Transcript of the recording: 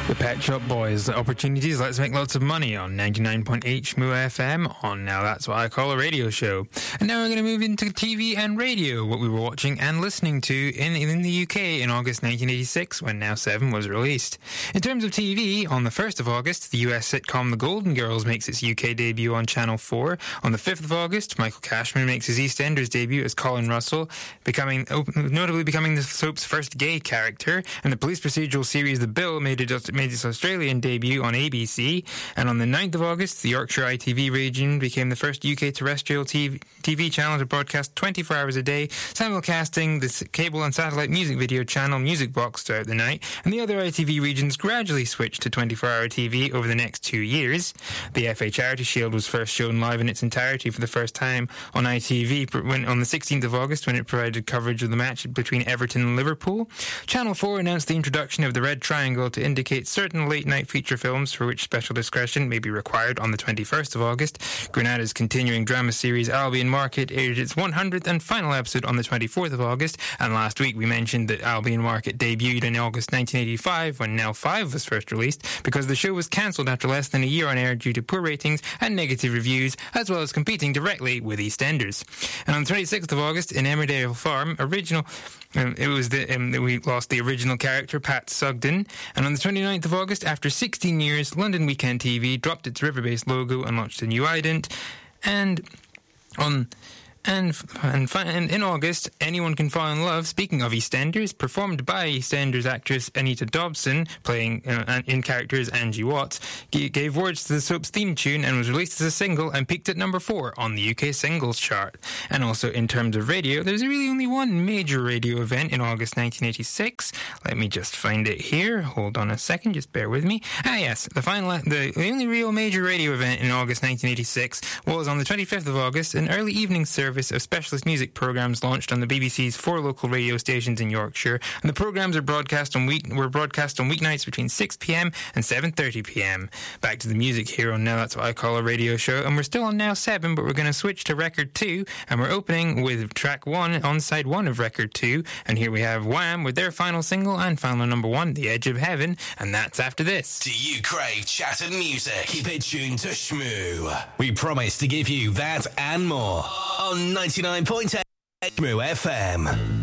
The Pet Shop Boys, opportunities, let's make lots of money on 99.8 Shmoo FM on Now That's What I Call a Radio Show. And now we're going to move into TV and radio, what we were watching and listening to in the UK in August 1986 when Now 7 was released. In terms of TV, on the 1st of August, the US sitcom The Golden Girls makes its UK debut on Channel 4. On the 5th of August, Michael Cashman makes his EastEnders debut as Colin Russell, notably becoming the soap's first gay character, and the police procedural series The Bill made its Australian debut on ABC, and on the 9th of August, the Yorkshire ITV region became the first UK terrestrial TV channel to broadcast 24 hours a day, simulcasting the cable and satellite music video channel Music Box throughout the night, and the other ITV regions gradually switched to 24-hour TV over the next 2 years. The FA Charity Shield was first shown live in its entirety for the first time on ITV on the 16th of August when it provided coverage of the match between Everton and Liverpool. Channel 4 announced the introduction of the Red Triangle to indicate certain late-night feature films for which special discretion may be required on the 21st of August. Granada's continuing drama series Albion Market aired its 100th and final episode on the 24th of August, and last week we mentioned that Albion Market debuted in August 1985 when Now 5 was first released because the show was cancelled after less than a year on air due to poor ratings and negative reviews, as well as competing directly with EastEnders. And on the 26th of August in Emmerdale Farm, we lost the original character, Pat Sugden. And on the 29th of August, after 16 years, London Weekend TV dropped its river-based logo and launched a new ident. And in August, Anyone Can Fall in Love, speaking of EastEnders, performed by EastEnders actress Anita Dobson, playing in characters Angie Watts, gave words to the soap's theme tune and was released as a single and peaked at number 4 on the UK singles chart. And also in terms of radio, there's really only one major radio event in August 1986. Let me just find it here. Hold on a second, just bear with me. Yes, the only real major radio event in August 1986 was on the 25th of August, an early evening service of specialist music programmes launched on the BBC's 4 local radio stations in Yorkshire, and the programmes were broadcast on weeknights between 6pm and 7:30pm. Back to the music here on Now That's What I Call a Radio Show, and we're still on Now 7, but we're going to switch to Record 2, and we're opening with track 1 on side 1 of Record 2, and here we have Wham with their final single and final number 1, The Edge of Heaven, and that's after this. Do you crave chattered music? Keep it tuned to Shmoo. We promise to give you that and more on 99.8 Shmoo FM.